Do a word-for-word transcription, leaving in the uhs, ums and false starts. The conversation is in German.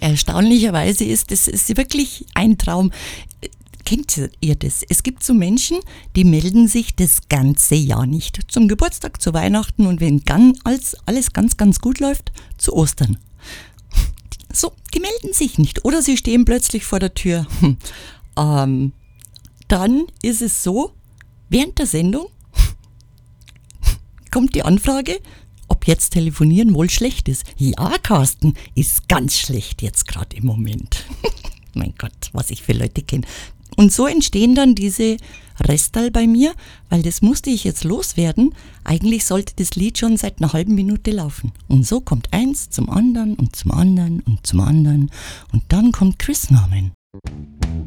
Erstaunlicherweise ist das ist wirklich ein Traum. Kennt ihr das? Es gibt so Menschen, die melden sich das ganze Jahr nicht. Zum Geburtstag, zu Weihnachten und wenn ganz, alles, alles ganz, ganz gut läuft, zu Ostern. So, die melden sich nicht. Oder sie stehen plötzlich vor der Tür. Hm. Ähm, dann ist es so, während der Sendung kommt die Anfrage, ob jetzt telefonieren wohl schlecht ist. Ja, Carsten, ist ganz schlecht jetzt gerade im Moment. Mein Gott, was ich für Leute kenne. Und so entstehen dann diese Restal bei mir, weil das musste ich jetzt loswerden. Eigentlich sollte das Lied schon seit einer halben Minute laufen. Und so kommt eins zum anderen und zum anderen und zum anderen. Und dann kommt Chris Norman.